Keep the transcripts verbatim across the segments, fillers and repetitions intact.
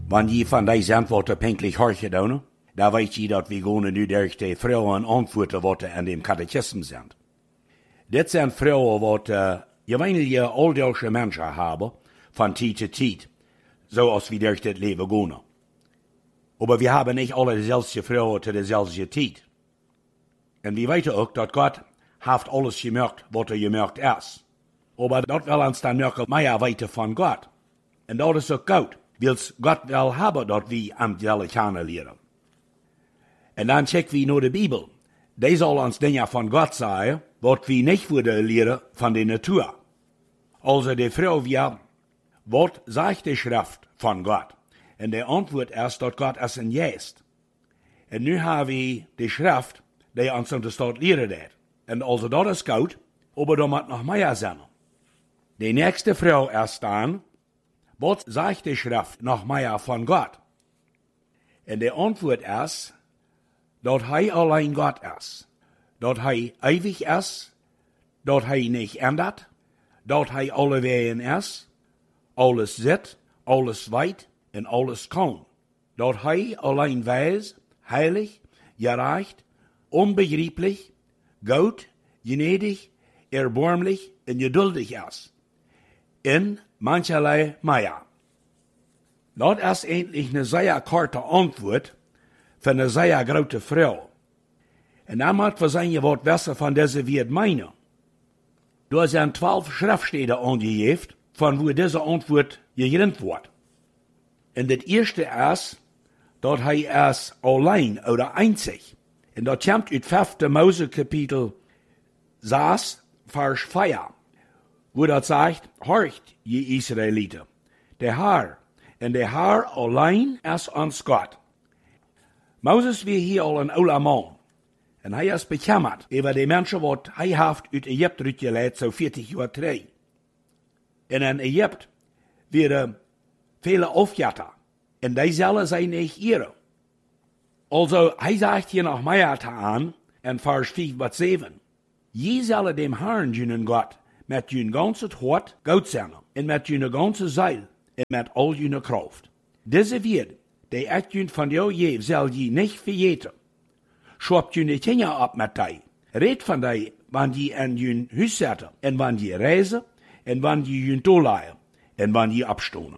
Wenn je van deze antwoorden pinklich horchen doen, dan weet je dat we gewoon nu durch die vrouwen antwoorden wat in dem Katechismus sind. Dit zijn vrouwen wat uh, gewöhnliche alldeutsche Menschen haben, von Zeit zu Zeit, so als wir durch das Leben gehen. Aber wir haben nicht alle dieselbe Frauen zu derselben Zeit. Und wir weten auch, dass Gott hat alles gemerkt, was er gemerkt ist. Aber das will uns dann merken, mehr weiter von Gott. Und das ist auch gut, weil Gott will haben, dass wir am Jelle kennenlernen. Und dann checken wir nur die Bibel. Die soll uns Dinge von Gott sagen, was wir nicht würden lernen von der Natur. Also die Frau wir, was sagt die Schrift von Gott? Und die Antwort ist, dass Gott es in jest. Und nu haben wir die Schrift, die uns das dort lehren hat. Und also das ist gut, aber da muss noch mehr sein. Die nächste Frau ist dann, was sagt die Schrift noch mehr von Gott? Und die Antwort ist, dass er allein Gott ist. Dass er ewig ist, dass er nicht ändert, dass er alle Wehen ist, alles sieht, alles weit und alles kann. Dass er allein weiß, heilig, gerecht, unbegreiflich, gut, gnädig, erbarmlich und geduldig ist. In mancherlei mehr. Das ist endlich eine sehr kurze Antwort für eine sehr große Frau. Und dann muss wir sein, was besser von dieser wird meinen. Da sind zwölf Schriftstellen angegeben, von wo diese Antwort gegeben wird. Und das erste ist, dass er ist allein oder einzig. Und das kommt aus fünften Mose Kapitel sechs, Vers vier, wo das sagt, horcht, je Israeliten, der Herr, und der Herr allein ist uns Gott. Moses wie hier al ein ouder Mann. Und er ist bekämmert über die Menschen, die er haft aus Ägypten rütgeleitet, so vierzig Jahre drei. Und in Ägypten werden viele Aufjatter. Und die sollen sein nicht ihre. Also, er sagt hier noch mehr an, in Vers fünf bis sieben. Je sollen dem Herrn, jenen Gott, mit jenen ganzen Hort Gott sein, und mit jenen ganzen Seil, und mit all jenen Kraft. Diese wird, die echt jün von jou je, soll je nicht vergeten. Schwapt jene Kinder ab mit dei. Red von dei, wann die in jün Hüs setzen, und wann die reisen, und wann die jün doleihen, und wann die abstoßen.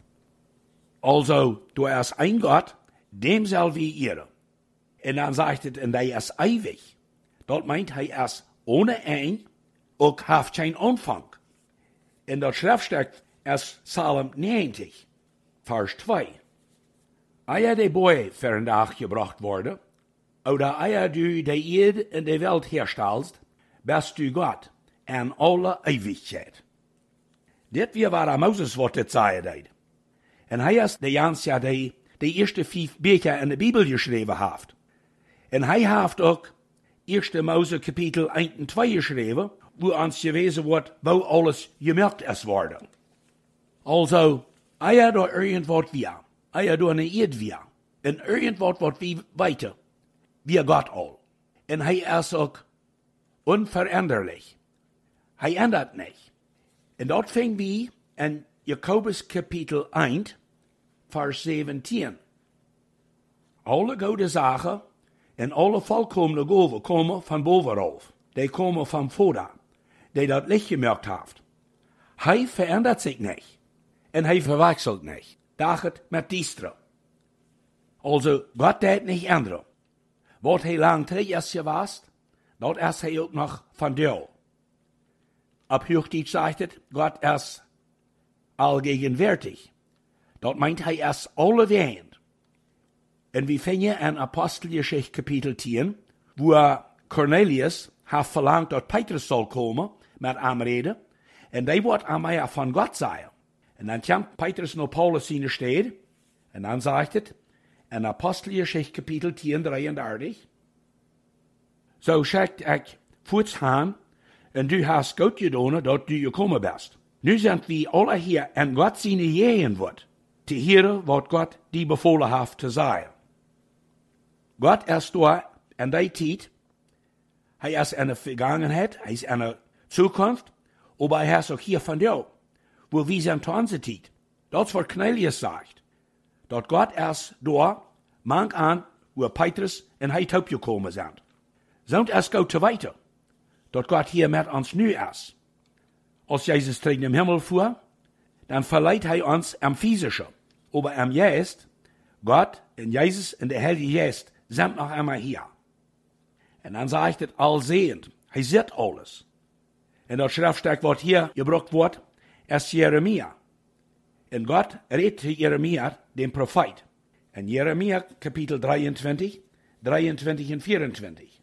Also, du hast ein Gott, dem soll wir ehren. Und dann sagt es, und er ist ewig. Dort meint er ist ohne ein, und hat keinen Anfang. In der Schriftstück ist Psalm neunzig, Vers zwei. Eier die Boy für ein Tag gebracht worden, oder eier du die Erde in der Welt herstellst, bist du Gott an alle Ewigkeit. Dit wir war Moses, was das sagen deed. Und er ist der Jans ja die, die erste fünf Bücher in der Bibel geschrieben hat. Und er hat auch erste Mose Kapitel eins und zwei geschrieben, wo uns gewesen wird, wo alles gemerkt ist worden. Also, eier da irgendwas wir. Eier du eine Erde wir. Und irgendwas wird wie weiter. Wir Gott all. Und er ist auch unveränderlich. Er ändert nicht. Und dort fing wir in Jakobus Kapitel eins, Vers siebzehn. Alle gute Sachen und alle vollkommene Gaven kommen von bovenauf. Die kommen vom Vater, der das Licht gemerkt hat. Er verändert sich nicht. Und er verwechselt nicht. Dachet mit Diestra. Also, Gott wird nicht ändern. Was er lang terug ist gewesen, das ist er auch noch von dir. Ab Hochdeutsch sagt es, Gott ist allgegenwärtig. Das meint er ist allewährend. Und wir finden in Apostelgeschichte Kapitel zehn, wo Cornelius hat verlangt, dass Petrus soll kommen, mit ihm reden, und der wird einmal von Gott sagen. Und dann kommt Petrus nach Paulus in die Stadt, und dann sagt es, in Apostelgeschichte Kapitel zehn, dreiunddreißig, so sagt ich, vorts han, und du hast Gott getan, dass du gekommen bist. Nu sind wir alle hier, und Gott seine Jähen wird, zu hören, was Gott die befohlen hat zu sagen. Gott ist da in der Zeit, er ist in der Vergangenheit, er ist in der Zukunft, aber er ist auch hier von dir, wo wir sind zu unserer Zeit. Das, was Cornelius sagt, dat Gott erst door, mank aan, wo Petrus en hij taub gekomen zijn. Zo'n es gaat weiter, dat Gott hier met ons nu is. Als Jezus tegen dem Himmel fuhr, dann verleiht hij ons am physische, aber am Geist, Gott en Jesus en de Heilige Geist sind noch einmal hier. En dan sagt het allsehend, hij sieht alles. En dat Schriftstuk wat hier gebruikt wordt, is Jeremia. En Gott redt Jeremia, den Prophet. En Jeremia, Kapitel drieëntwintig, drieëntwintig en vierentwintig.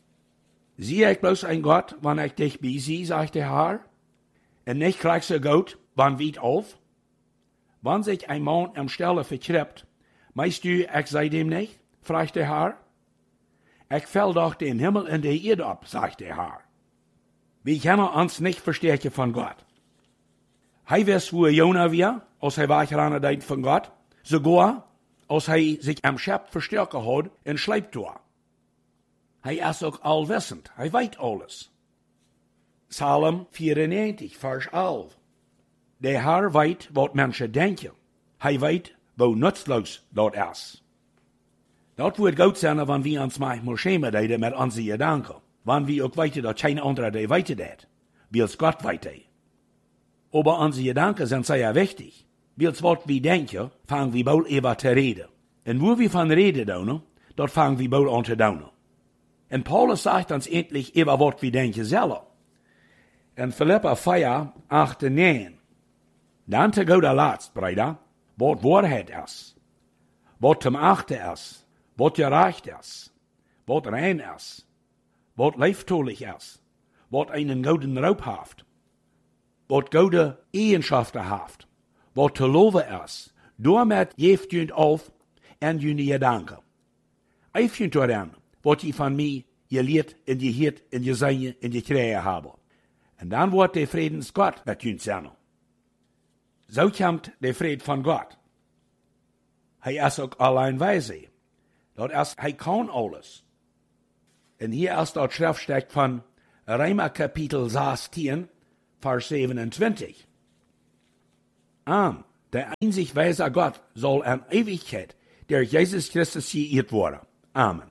Zie ik bloß ein Gott, wann ich dich besie, sagt der Herr, en nicht kriegst du Gott, wann weit auf? Wann sich ein Mann am Stelle verkriegt, meinst du, ich sei dem nicht? fragt der Herr. Ich fäll doch den Himmel und die Erde ab, sagt der Herr. Wir können uns nicht verstärken von Gott. Hij wist wo Jona war, als hij weggerannt deed von Gott, sogar als hij sich am Schöpf verstärken hat in Schleiptor. Hij ist auch allwissend, hij weet alles. Psalm vierennegentig, vers elf. Der Herr weet wat mensen denken. Hij weet wo nutzlos dat is. Dat wordt goed zijn wanneer we ons manchmal schämen deden met onze gedanken. Wanneer we ook weten dat geen andere die weten dat. Wils Gott weet dat. Aber onze gedanken zijn sehr wichtig. Wils wat we denken, fangen we bald über te reden. En wo we van reden doen, dat fangen we bald an te doen. En Paulus sagt uns endlich über wat we denken zelf. In Philippa vier, acht en negen. Dan te goede laatst, breder, wat waarheid is. Wat zum achten is. Wat gerecht is. Wat rein is. Wat lieftolich is. Wat einen gouden Raub haft. Wat goede Eigenschaften haft. Wat te loven is. Daarmet geeft je auf en je gedanken. Eif je daran, wat je van mij geleerd en geheerd en gezien en gekregen hebben. En dan wordt de Friedens Gott met je zijn. Zo komt de vrede van God. Hij is ook allein wijze. Dat is, hij kan alles. En hier is dat Schriftstuk van Römer Kapitel zestien, vers zevenentwintig. Am, der einzig weise Gott soll an Ewigkeit der Jesus Christus geehrt worden. Amen.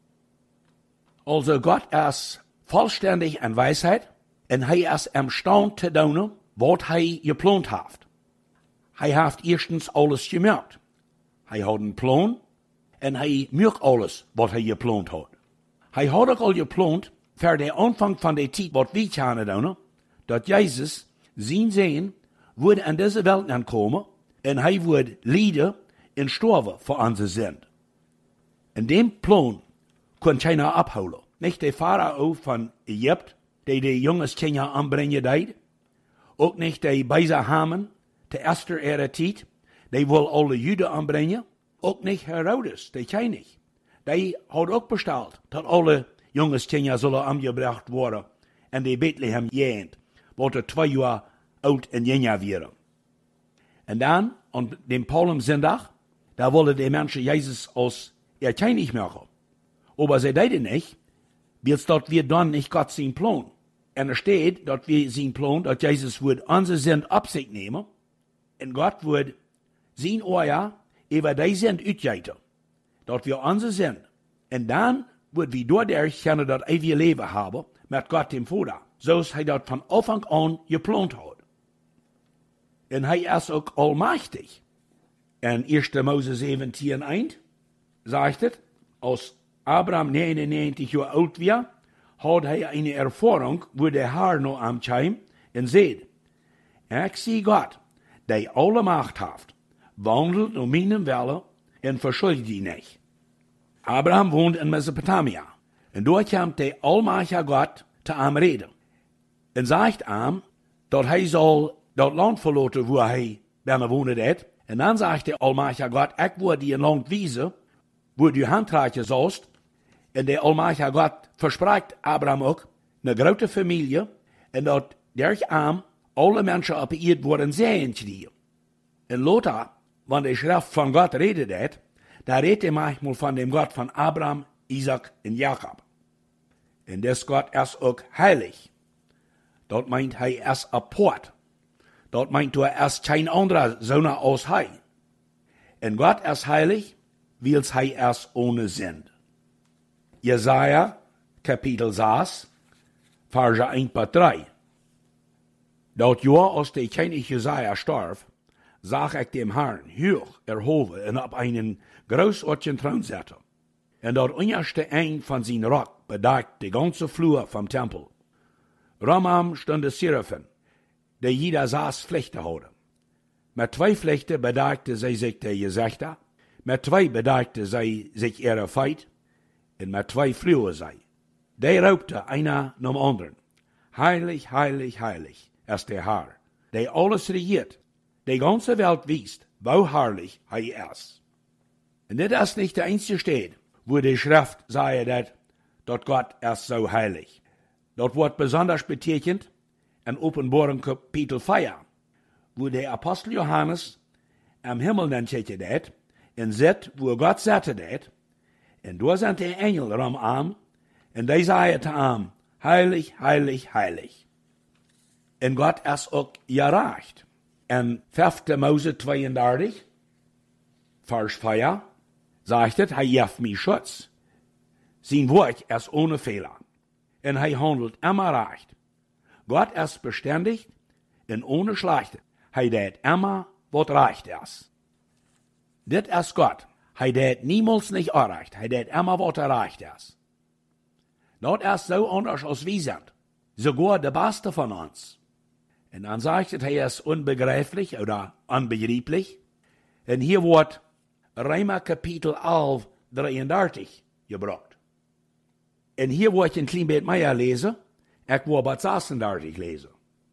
Also Gott ist vollständig an Weisheit und hij ist imstand te doen wat hij geplant hat. Hij heeft eerstens alles gemerkt. Hij had een plan en hij merkt alles wat hij geplant had. Hij had ook al geplant voor de aanvang van de tijd wat wij gaan doen, dat Jezus zijn zijn wordt aan deze wereld aankomen en hij wordt lijden en sterven voor onze zin. En dem plan kon keiner abhouden. Niet de Pharao van Egypte, die de jongens Kinder aanbrengen deed, ook niet de Beiser Haman, de Esther ihre tijd, die wil alle Juden aanbrengen, ook niet Herodes, de koning. Die had ook besteld dat alle jongens Kinder zullen aangebracht worden en de Bethlehem jeend, wat er twee jaar oud en jonger waren. En dan, aan dem Palmsonntag, da willen die mensen Jezus als ihr König machen. Aber sie deden nicht, weil dort wir dann nicht Gott sein Plan. En er steht, dat wir sein Plan, dat Jesus wird unsere Sinn ab sich nehmen, en Gott wird sein Ohr über die Sinn uitgeiten, dat wir unsere Sinn, en dann wird wir dadurch können dat ewige Leben haben, mit Gott dem Vater, so ist er dat von Anfang an geplant hat. En hij ist auch allmächtig. In erster Mose zeventien eins sagt es, als Abraham negenennegentig Jahre alt war, had hij eine Erfahrung, wo der Herr noch am kwam en zei, ik zie Gott, die alle Macht hat, wandelt um meinen Welle en verschuldigt die nicht. Abraham wohnt in Mesopotamia, en dort kam der allmächtige Gott zu ihm reden. En sagt ihm, dat hij soll dat Land verlaten, wo hij bijna wohnt hat. En dan sagt der allmächtige Gott, ik wil die een Land wijzen, wo du handreichen sollst. En der allmächtige Gott verspricht Abraham ook eine große Familie en dat durch Arm alle Menschen op de Erde worden sehen kriegen. En Lothar, wenn die Schrift von Gott redet hat, da redet er manchmal von dem Gott von Abraham, Isaac und Jakob. En des Gott ist auch heilig. Dort meint er ist apart. Dort meint er ist kein anderer Sohn als hij. En Gott ist heilig, weil's Hij ist ohne Sinn. Jesaja, Kapitel sechs, Verse eins bis drei. Dat Jahr, als der König Jesaja starb, sah ich dem Herrn hoch erhoben und auf einen großartigen Thron sitzen. Und dat unterste Ende von seinem Rock bedeckt die ganze Flur vom Tempel. Ramam standen Seraphim, die jeder sechs Flechte hadden. Mit zwei Flechten bedeckte sie sich die Gesichter, mit zwei bedeckte sie sich ihre Feit, und mit zwei flohen sie. Die raubte einer nach dem anderen. Heilig, heilig, heilig ist der Herr, der alles regiert. Die ganze Welt wisst, wo herrlich er ist. Und das ist nicht der einzige Stelle, wo die Schrift sagt, dass Gott ist so heilig. Dort wird besonders betitelt in Offenbarung Kapitel vier, wo der Apostel Johannes am Himmel dann das, und sieht, wo Gott sagte das, und da sind die Engel am Arm, und die sagen zu ihm, heilig, heilig, heilig. Und Gott ist auch gerecht. In fünfter Mose zweiunddreißig, Vers vier, sagt es, er gibt mir Schutz. Sein Wort ist ohne Fehler. Und er handelt immer recht. Gott ist beständig und ohne Schlechte. Er tät immer, was recht ist. Das ist Gott. Er tät niemals nicht unrecht. Er tät immer, was recht ist. Das ist so anders als wir sind. Sogar der Beste von uns. Und dann sagt es, er ist unbegreiflich oder unbegreiflich. Und hier wird Römer Kapitel elf, dreiunddreißig gebracht. Und hier wo ich ein klein bisschen mehr lese, ich will bei sechsunddreißig lesen.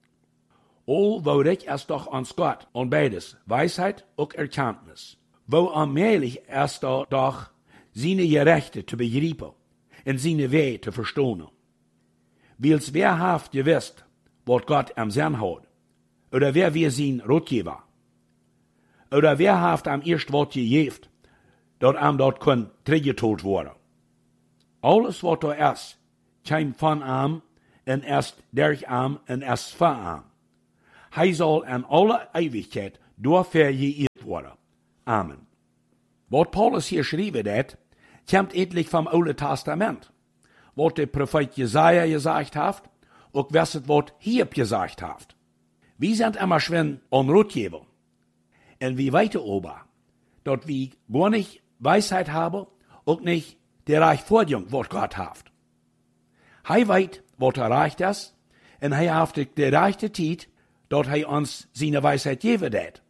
Oh, wo ich ist doch ans Gott und beides, Weisheit und Erkenntnis. Wo allmählich ist er doch seine Gerechte zu begreifen und seine Wege zu verstehen. Weil's wer haft gewisst, was Gott am Sinn hat, oder wer wir sein Ratgeber, oder wer haft am erst was gegeben, dort am dort kann trägetot worden. Alles, was da ist, kommt von ihm, und erst durch ihm, und erst von ihm. Hij soll in alle Ewigkeit durchvergeirrt worden. Amen. Was Paulus hier schrieben hat, kommt endlich vom Alten Testament. Was der Prophet Jesaja gesagt hat, und was es was Hiob gesagt hat. Wir sind immer schön an Ratgeber. Und wir weiter aber, dass wir gar nicht Weisheit haben und nicht der Reich Vorjung, was Gott hat. Hij weiß, was er reicht ist, und hij hat die rechte Zeit, dass er uns seine Weisheit geben hat.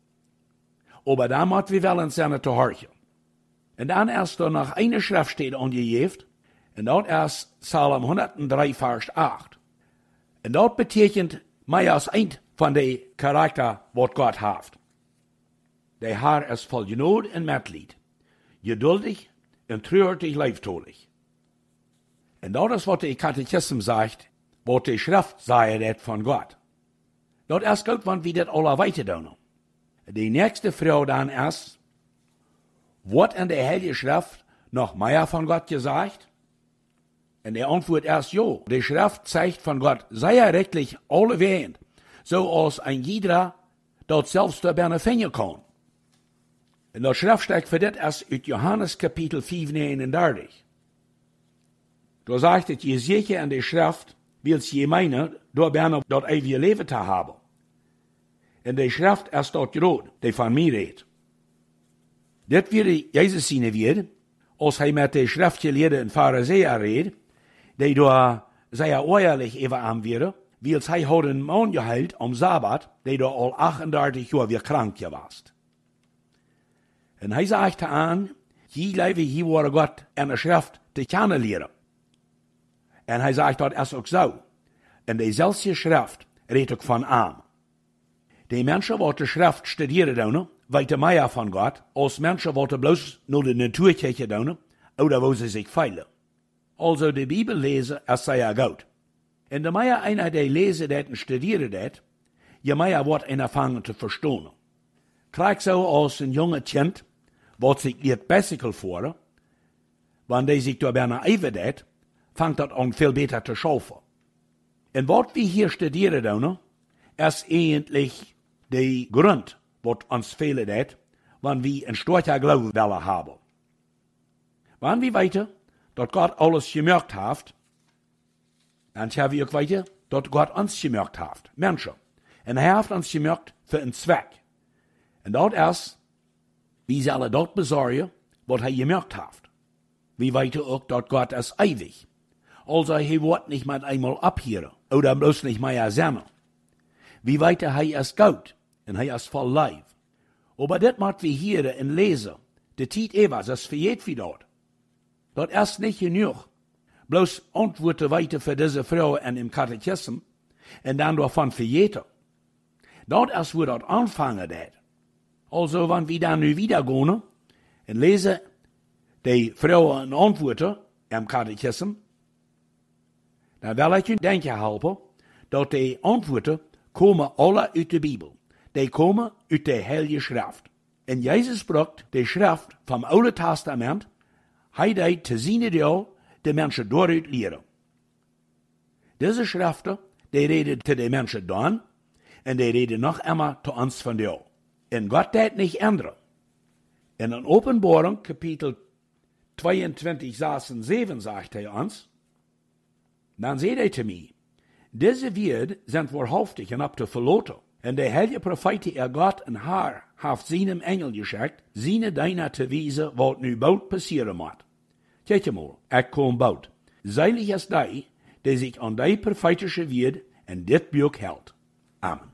Aber da muss wir wollen seine zu horchen. Und dann erst da noch eine Schriftstelle angegeben, und dort ist Psalm hundertdrei, Vers acht. Und dort betekent mehr als ein von den Charakter, was Gott hat. Der Herr ist voll Genot und Mitleid, geduldig und treuherzig leibtolig. Und dort ist, was der Katechismus sagt, was die Schrift sagt von Gott. Dort ist gut, wann wir das alle weiter tun. Die nächste Frage dann ist, wird in der Heiligen Schrift noch mehr von Gott gesagt? Und die Antwort ist ja. Die Schrift zeigt von Gott sehr rechtlich alle Wehen, so als ein jeder dort selbst der Berne finden kann. Und das Schriftstück für das ist aus Johannes Kapitel fünf, neununddreißig. Da sagt es, je sicher in der Schrift, will's je meinen, dort Berne dort ewige Leben zu haben. Und die Schrift ist dort groß, die von mir redet. Das würde Jesus sehen wird, als er mit den Schriftgelehrten und Pharisäern redet, die da sehr ehrlich über ihm wären, weil sie hat einen Mann geheilt am Sabbat, der da all achtunddreißig Jahre wie krank gewesen. Und er sagte an, hier lebe hier war Gott in der Schrift zu kennenlernen. Und er sagt, das ist auch so. Und die selbe Schrift redet auch von ihm. Die Menschen, die die Schrift studieren, weiten mehr von Gott, als Menschen, die bloß nur die Naturkirche tun, oder wo sie sich feilen. Also die Bibel lesen, ist sehr gut. Und je mehr einer, der lesen das und studieren das, je mehr wird einer fangen zu verstehen. Krieg so als ein junger Kind, was sich nicht Bicycle vor, wenn der sich da gerne eiven das, fängt das an viel besser zu schaffen. Und was wir hier studieren, ist eigentlich der Grund, was uns fehlt, wann wir ein starker Glaube haben. Wann wir weiter, dort Gott alles gemerkt hat, dann haben wir auch weiter, dort Gott uns gemerkt hat, Menschen. Und er hat uns gemerkt für einen Zweck. Und dort erst, wie sie alle dort besorgen, was er gemerkt hat. Wie weiter auch dort Gott ist ewig. Also er wird nicht mal einmal abhören oder bloß nicht mehr ersennen. Wie weiter er ist gut und er ist voll Leib. Aber das macht wir hier in lesen. Die Zeit etwas, das vergeht wie dort. Dort ist nicht genug. Bloß Antworten weiter für diese Frau in dem Katechismus und dann davon vergeht. Dort erst wird dort anfangen, das. Also, wenn wir dann nu wieder gehen und lesen, die Frau in Antworten im Katechismus, dann will ich Ihnen denken helfen, dass die Antworten kommen alle aus der Bibel. Die kommen aus der Heilige Schrift. Und Jesus braucht die Schrift vom Alten Testament, hij deed te zijn deel de mensen dooruit leren. Diese Schriften, die reden zu den Menschen dann, und die reden noch immer zu uns von dir. Und Gott deed nicht ändern. In der Offenbarung, Kapitel zweiundzwanzig, Vers sieben, sagt er uns, dann seht er zu mir, diese Welt sind wahrhaftig und ab zu verloten. Und der heilige Prophet, er Gott und Herr, hat seinem Engel geschickt, seine Diener zu wiesen, was nu bald passieren muss. Kijk mal, ich komme bald. Seilig ist der, der sich an die prophetische Wort in dit Buch hält. Amen.